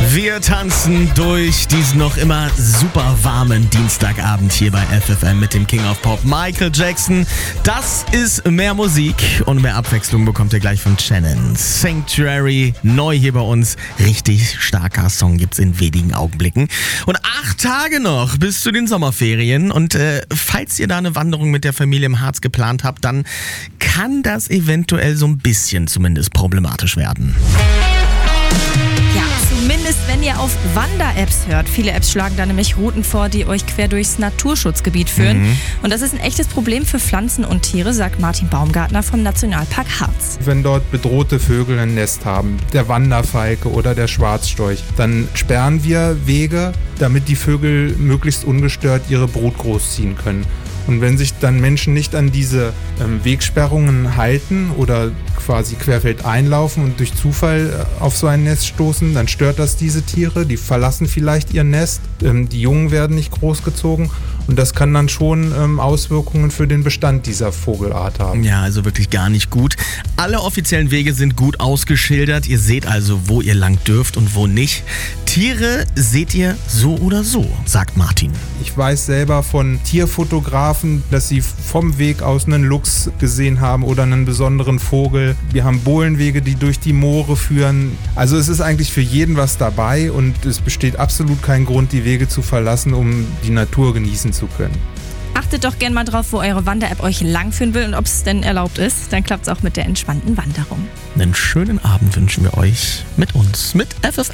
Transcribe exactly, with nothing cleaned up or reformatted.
Wir tanzen durch diesen noch immer super warmen Dienstagabend hier bei F F M mit dem King of Pop Michael Jackson. Das ist mehr Musik und mehr Abwechslung bekommt ihr gleich von Shannon. Sanctuary, neu hier bei uns. Richtig starker Song gibt's in wenigen Augenblicken. Und acht Tage noch bis zu den Sommerferien. Und äh, falls ihr da eine Wanderung mit der Familie im Harz geplant habt, dann kann das eventuell so ein bisschen zumindest problematisch werden. Ja, zumindest wenn ihr auf Wander-Apps hört. Viele Apps schlagen da nämlich Routen vor, die euch quer durchs Naturschutzgebiet führen. Mhm. Und das ist ein echtes Problem für Pflanzen und Tiere, sagt Martin Baumgartner vom Nationalpark Harz. Wenn dort bedrohte Vögel ein Nest haben, der Wanderfalke oder der Schwarzstorch, dann sperren wir Wege, damit die Vögel möglichst ungestört ihre Brut großziehen können. Und wenn sich dann Menschen nicht an diese ähm, Wegsperrungen halten oder quasi querfeld einlaufen und durch Zufall auf so ein Nest stoßen, dann stört das diese Tiere, die verlassen vielleicht ihr Nest, ähm, die Jungen werden nicht großgezogen und das kann dann schon ähm, Auswirkungen für den Bestand dieser Vogelart haben. Ja, also wirklich gar nicht gut. Alle offiziellen Wege sind gut ausgeschildert, ihr seht also, wo ihr lang dürft und wo nicht. Tiere seht ihr so oder so, sagt Martin. Ich weiß selber von Tierfotografen, dass sie vom Weg aus einen Luchs gesehen haben oder einen besonderen Vogel. Wir haben Bohlenwege, die durch die Moore führen. Also es ist eigentlich für jeden was dabei und es besteht absolut kein Grund, die Wege zu verlassen, um die Natur genießen zu können. Achtet doch gerne mal drauf, wo eure Wander-App euch langführen will und ob es denn erlaubt ist. Dann klappt es auch mit der entspannten Wanderung. Einen schönen Abend wünschen wir euch mit uns, mit F F M.